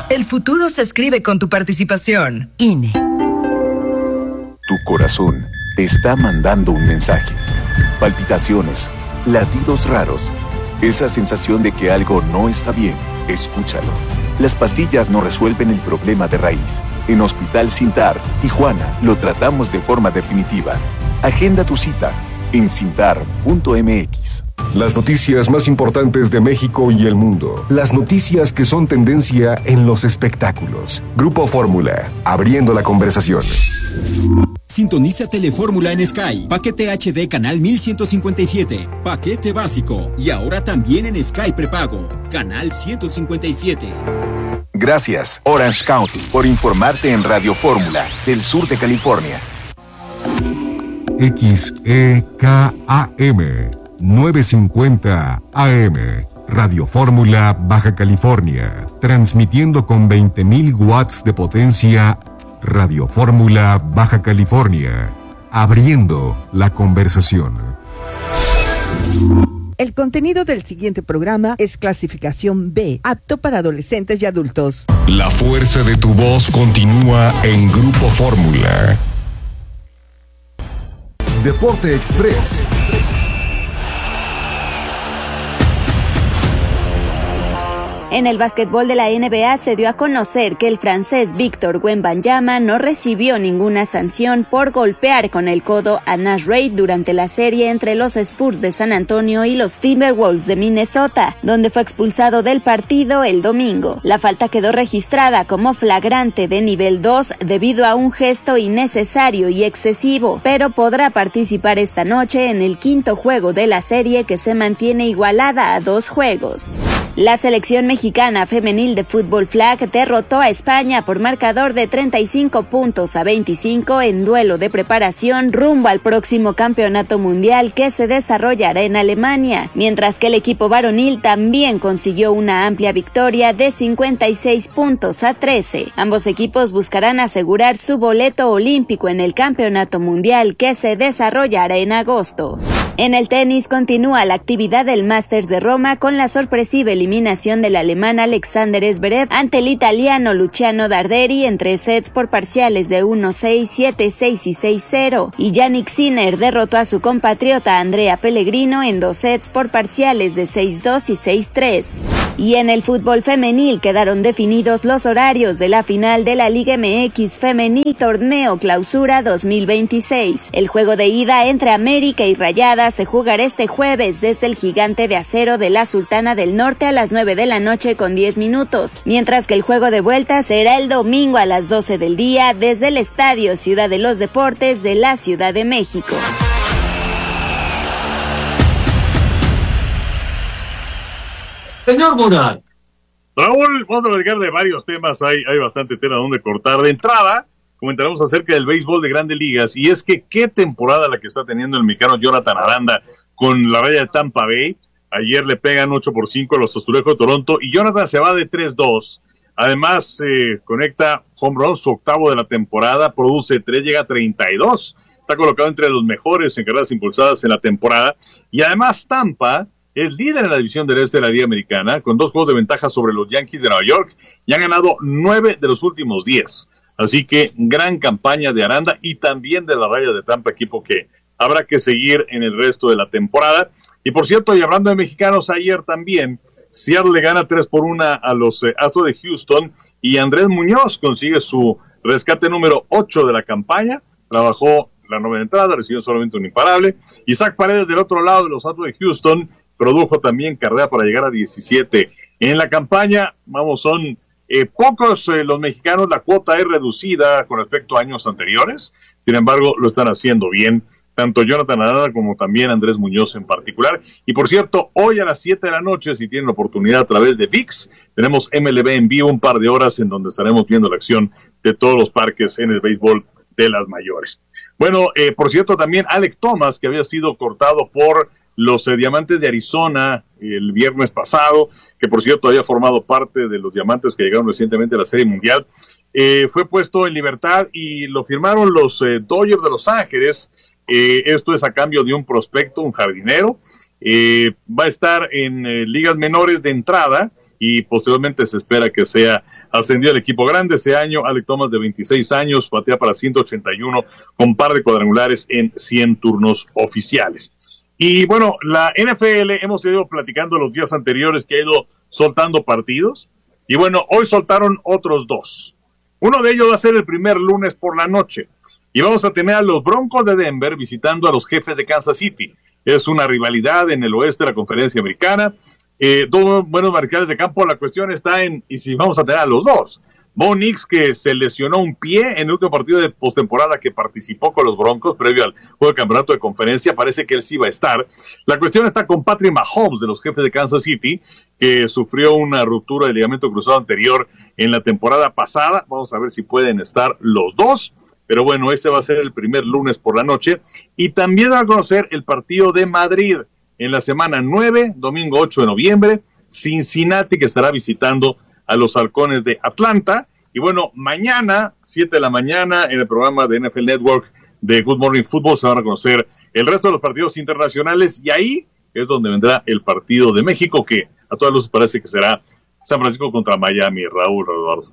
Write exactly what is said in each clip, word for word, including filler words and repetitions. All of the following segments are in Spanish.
El futuro se escribe con tu participación. I N E. Tu corazón te está mandando un mensaje. Palpitaciones, latidos raros, esa sensación de que algo no está bien. Escúchalo. Las pastillas no resuelven el problema de raíz. En Hospital Sintar, Tijuana, lo tratamos de forma definitiva. Agenda tu cita en cintar punto m x. Las noticias más importantes de México y el mundo. Las noticias que son tendencia en los espectáculos. Grupo Fórmula, abriendo la conversación. Sintoniza Telefórmula en Sky. Paquete H D canal mil ciento cincuenta y siete. Paquete básico. Y ahora también en Sky prepago. Canal ciento cincuenta y siete. Gracias, Orange County, por informarte en Radio Fórmula, del sur de California. X E K A M novecientos cincuenta A M, Radio Fórmula, Baja California, transmitiendo con veinte mil watts de potencia. Radio Fórmula, Baja California, abriendo la conversación. El contenido del siguiente programa es clasificación B, apto para adolescentes y adultos. La fuerza de tu voz continúa en Grupo Fórmula. Deporte Express. En el básquetbol de la N B A se dio a conocer que el francés Victor Wembanyama no recibió ninguna sanción por golpear con el codo a Nash Reid durante la serie entre los Spurs de San Antonio y los Timberwolves de Minnesota, donde fue expulsado del partido el domingo. La falta quedó registrada como flagrante de nivel dos debido a un gesto innecesario y excesivo, pero podrá participar esta noche en el quinto juego de la serie que se mantiene igualada a dos juegos. La selección mexicana femenil de fútbol flag derrotó a España por marcador de treinta y cinco puntos a veinticinco en duelo de preparación rumbo al próximo campeonato mundial que se desarrollará en Alemania, mientras que el equipo varonil también consiguió una amplia victoria de cincuenta y seis puntos a trece. Ambos equipos buscarán asegurar su boleto olímpico en el campeonato mundial que se desarrollará en agosto. En el tenis continúa la actividad del Masters de Roma con la sorpresiva eliminación del alemán Alexander Zverev ante el italiano Luciano Darderi en tres sets por parciales de uno seis, siete seis y seis cero, y Jannik Sinner derrotó a su compatriota Andrea Pellegrino en dos sets por parciales de seis dos y seis tres. Y en el fútbol femenil quedaron definidos los horarios de la final de la Liga M X Femenil Torneo Clausura dos mil veintiséis. El juego de ida entre América y Rayadas se jugará este jueves desde el Gigante de Acero de la Sultana del Norte a las nueve de la noche con diez minutos, mientras que el juego de vuelta será el domingo a las doce del día desde el Estadio Ciudad de los Deportes de la Ciudad de México. Señor Murat. Raúl, vamos a platicar de varios temas, hay, hay bastante tela donde cortar. De entrada, comentaremos acerca del béisbol de Grandes Ligas, y es que qué temporada la que está teniendo el mexicano Jonathan Aranda con la raya de Tampa Bay. Ayer le pegan ocho por cinco a los Azulejos de Toronto, y Jonathan se va de tres dos. Además, eh, conecta home run, su octavo de la temporada, produce tres, llega a treinta y dos. Está colocado entre los mejores en carreras impulsadas en la temporada. Y además, Tampa es líder en la división del este de la Liga Americana, con dos juegos de ventaja sobre los Yankees de Nueva York, y han ganado nueve de los últimos diez. Así que gran campaña de Aranda y también de la raya de Tampa, equipo que habrá que seguir en el resto de la temporada. Y por cierto, y hablando de mexicanos, ayer también Seattle le gana tres por uno a los eh, Astros de Houston, y Andrés Muñoz consigue su rescate número ocho de la campaña. Trabajó la novena entrada, recibió solamente un imparable. Isaac Paredes, del otro lado de los Astros de Houston, produjo también carrera para llegar a diecisiete. En la campaña, vamos, son eh, pocos eh, los mexicanos, la cuota es reducida con respecto a años anteriores. Sin embargo, lo están haciendo bien, tanto Jonathan Aranda como también Andrés Muñoz en particular. Y por cierto, hoy a las siete de la noche, si tienen la oportunidad a través de V I X, tenemos M L B en vivo, un par de horas en donde estaremos viendo la acción de todos los parques en el béisbol de las mayores. Bueno, eh, por cierto, también Alek Thomas, que había sido cortado por los eh, Diamantes de Arizona el viernes pasado, que por cierto había formado parte de los Diamantes que llegaron recientemente a la Serie Mundial, eh, fue puesto en libertad y lo firmaron los eh, Dodgers de Los Ángeles Eh, esto es a cambio de un prospecto, un jardinero. Eh, va a estar en eh, ligas menores de entrada y posteriormente se espera que sea ascendido al equipo grande. Este año, Alec Thomas, de veintiséis años, batea para ciento ochenta y uno con par de cuadrangulares en cien turnos oficiales. Y bueno, la N F L, hemos ido platicando los días anteriores que ha ido soltando partidos. Y bueno, hoy soltaron otros dos. Uno de ellos va a ser el primer lunes por la noche. Y vamos a tener a los Broncos de Denver visitando a los Jefes de Kansas City. Es una rivalidad en el oeste de la conferencia americana. Eh, dos buenos mariscales de campo. La cuestión está en, y si vamos a tener a los dos. Bo Nix, que se lesionó un pie en el último partido de postemporada que participó con los Broncos previo al juego de campeonato de conferencia, parece que él sí va a estar. La cuestión está con Patrick Mahomes de los Jefes de Kansas City, que sufrió una ruptura del ligamento cruzado anterior en la temporada pasada. Vamos a ver si pueden estar los dos. Pero bueno, este va a ser el primer lunes por la noche. Y también va a conocer el partido de Madrid en la semana nueve, domingo ocho de noviembre. Cincinnati, que estará visitando a los Halcones de Atlanta. Y bueno, mañana, siete de la mañana, en el programa de N F L Network de Good Morning Football se van a conocer el resto de los partidos internacionales. Y ahí es donde vendrá el partido de México, que a todas luces parece que será San Francisco contra Miami. Raúl, Eduardo.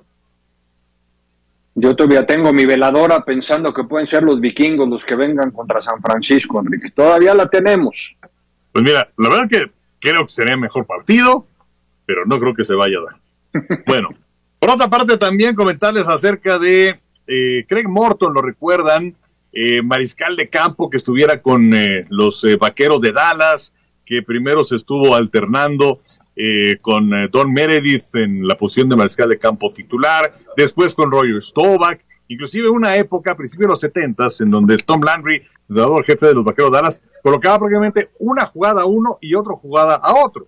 Yo todavía tengo mi veladora pensando que pueden ser los vikingos los que vengan contra San Francisco, Enrique. Todavía la tenemos. Pues mira, la verdad que creo que sería mejor partido, pero no creo que se vaya a dar. Bueno, por otra parte también comentarles acerca de eh, Craig Morton, lo recuerdan, eh, mariscal de campo que estuviera con eh, los eh, Vaqueros de Dallas, que primero se estuvo alternando Eh, con eh, Don Meredith en la posición de mariscal de campo titular, después con Roger Staubach, inclusive una época a principios de los setentas en donde Tom Landry, entrenador jefe de los Vaqueros de Dallas, colocaba prácticamente una jugada a uno y otra jugada a otro.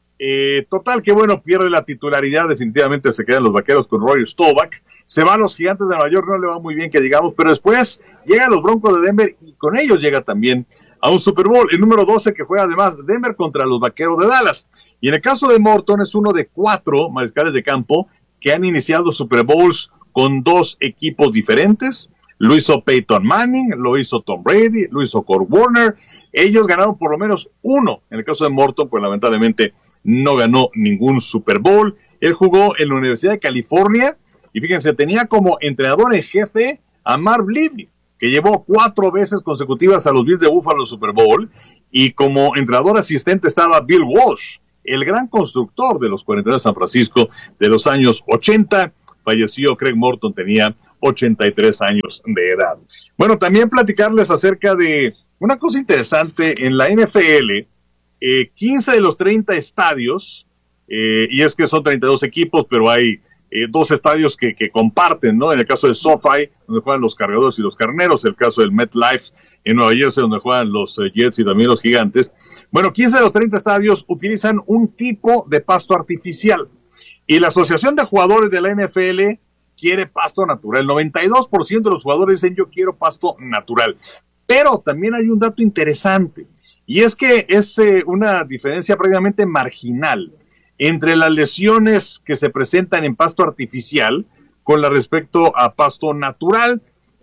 Eh, total que bueno, pierde la titularidad, definitivamente se quedan los Vaqueros con Roger Staubach, se va a los Gigantes de Nueva York, no le va muy bien que digamos, pero después llega a los Broncos de Denver y con ellos llega también a un Super Bowl, el número doce que juega además Denver contra los Vaqueros de Dallas. Y en el caso de Morton es uno de cuatro mariscales de campo que han iniciado Super Bowls con dos equipos diferentes. Lo hizo Peyton Manning, lo hizo Tom Brady, lo hizo Kurt Warner. Ellos ganaron por lo menos uno. En el caso de Morton, pues lamentablemente no ganó ningún Super Bowl. Él jugó en la Universidad de California y fíjense, tenía como entrenador en jefe a Marv Levy, que llevó cuatro veces consecutivas a los Bills de Buffalo Super Bowl, y como entrenador asistente estaba Bill Walsh, el gran constructor de los cuarenta y nueve de San Francisco de los años ochenta. Falleció Craig Morton, tenía ochenta y tres años de edad. Bueno, también platicarles acerca de una cosa interesante en la N F L. eh, quince de los treinta estadios, eh, y es que son treinta y dos equipos, pero hay eh, dos estadios que, que comparten, ¿no? En el caso de SoFi, donde juegan los Cargadores y los Carneros, el caso del MetLife en Nueva Jersey, donde juegan los eh, Jets y también los Gigantes. Bueno, quince de los treinta estadios utilizan un tipo de pasto artificial, y la Asociación de Jugadores de la N F L quiere pasto natural. El noventa y dos por ciento de los jugadores dicen yo quiero pasto natural. Pero también hay un dato interesante, y es que es eh, una diferencia prácticamente marginal entre las lesiones que se presentan en pasto artificial con la respecto a pasto natural.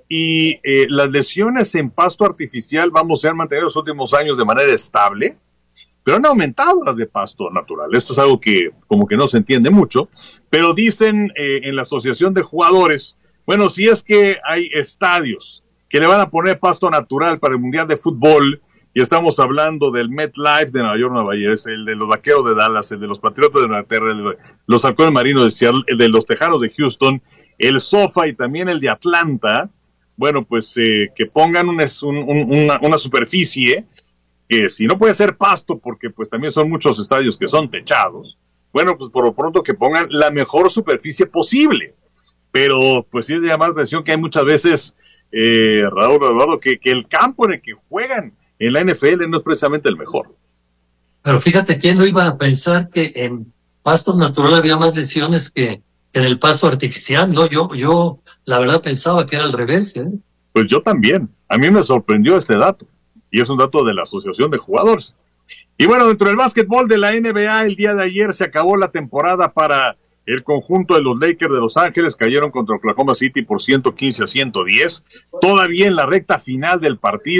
Y eh, las lesiones en pasto artificial, vamos, se han mantenido los últimos años de manera estable, pero han aumentado las de pasto natural. Esto es algo que como que no se entiende mucho, pero dicen eh, en la Asociación de Jugadores, bueno, si es que hay estadios que le van a poner pasto natural para el Mundial de Fútbol, y estamos hablando del MetLife de Nueva York, Nueva Jersey, el de los Vaqueros de Dallas, el de los Patriotas de Nueva Inglaterra, el de los Halcones Marinos de Seattle, el de los Tejanos de Houston, el SoFi y también el de Atlanta, bueno, pues eh, que pongan un, un, un, una, una superficie que si no puede ser pasto, porque pues también son muchos estadios que son techados, bueno, pues por lo pronto que pongan la mejor superficie posible. Pero pues sí es de llamar la atención que hay muchas veces, eh, Raúl, Eduardo, que, que el campo en el que juegan en la N F L no es precisamente el mejor. Pero fíjate, ¿quién no iba a pensar que en pasto natural había más lesiones que en el pasto artificial? No, yo, yo la verdad pensaba que era al revés, ¿eh? Pues yo también. A mí me sorprendió este dato. Y es un dato de la Asociación de Jugadores. Y bueno, dentro del básquetbol de la N B A, el día de ayer se acabó la temporada para el conjunto de los Lakers de Los Ángeles. Cayeron contra Oklahoma City por ciento quince a ciento diez. Todavía en la recta final del partido,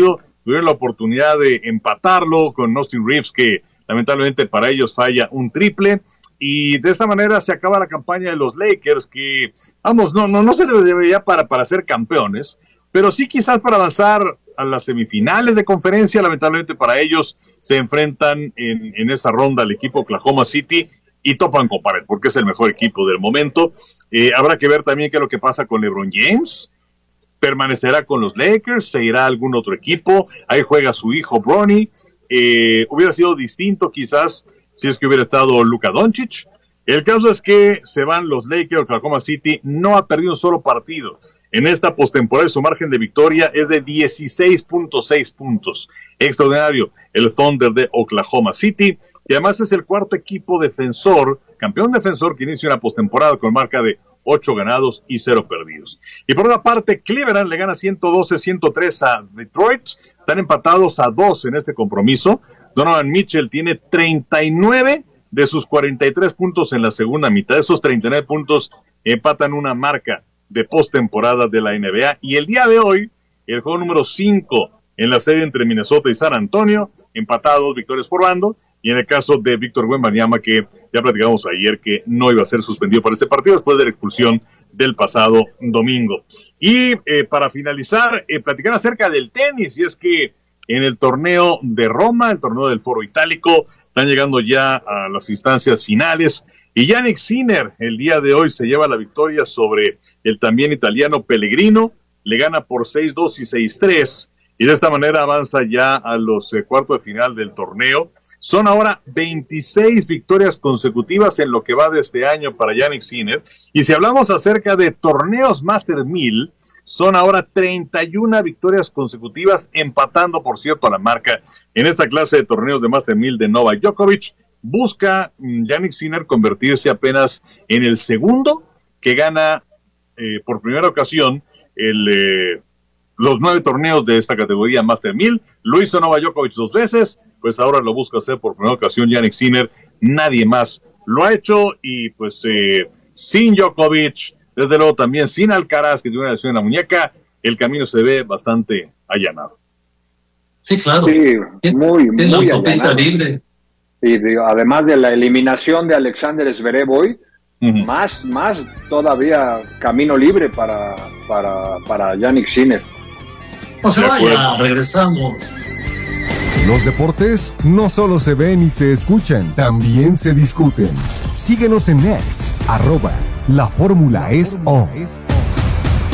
tuvieron la oportunidad de empatarlo con Austin Reeves, que lamentablemente para ellos falla un triple. Y de esta manera se acaba la campaña de los Lakers, que, vamos, no, no, no se les debería para, para ser campeones, pero sí quizás para avanzar a las semifinales de conferencia. Lamentablemente para ellos se enfrentan en, en esa ronda al equipo Oklahoma City y topan con pared, porque es el mejor equipo del momento. Eh, habrá que ver también qué es lo que pasa con LeBron James. Permanecerá con los Lakers, se irá a algún otro equipo, ahí juega su hijo Bronny. Eh, hubiera sido distinto quizás si es que hubiera estado Luka Doncic. El caso es que se van los Lakers. Oklahoma City no ha perdido un solo partido en esta postemporada. Su margen de victoria es de dieciséis punto seis puntos. Extraordinario el Thunder de Oklahoma City, y además es el cuarto equipo defensor, campeón defensor, que inicia una postemporada con marca de ocho ganados y cero perdidos. Y por otra parte, Cleveland le gana ciento doce a ciento tres a Detroit. Están empatados a dos en este compromiso. Donovan Mitchell tiene treinta y nueve de sus cuarenta y tres puntos en la segunda mitad. Esos treinta y nueve puntos empatan una marca de postemporada de la N B A. Y el día de hoy, el juego número cinco en la serie entre Minnesota y San Antonio, empatados, victorias por bando. Y en el caso de Víctor Wembanyama, que ya platicamos ayer que no iba a ser suspendido para este partido después de la expulsión del pasado domingo. Y eh, para finalizar, eh, platicar acerca del tenis, y es que en el torneo de Roma, el torneo del Foro Itálico, están llegando ya a las instancias finales, y Jannik Sinner el día de hoy se lleva la victoria sobre el también italiano Pellegrino, le gana por seis dos y seis tres, y de esta manera avanza ya a los eh, cuartos de final del torneo. Son ahora veintiséis victorias consecutivas en lo que va de este año para Jannik Sinner, y si hablamos acerca de torneos Master mil, son ahora treinta y una victorias consecutivas, empatando, por cierto, a la marca en esta clase de torneos de Master mil de Novak Djokovic. Busca Jannik Sinner convertirse apenas en el segundo que gana eh, por primera ocasión el, eh, los nueve torneos de esta categoría Master mil. Lo hizo Novak Djokovic dos veces, pues ahora lo busca hacer por primera ocasión Jannik Sinner. Nadie más lo ha hecho, y pues eh, sin Djokovic, desde luego también sin Alcaraz, que tiene una lesión en la muñeca, el camino se ve bastante allanado. Sí, claro. Sí, muy, muy la autopista libre. Y digo, además de la eliminación de Alexander Zverev hoy, uh-huh. más, más todavía camino libre para, para, para Jannik Sinner. No se vaya, regresamos. Los deportes no solo se ven y se escuchan, también se discuten. Síguenos en X, arroba La Fórmula es O.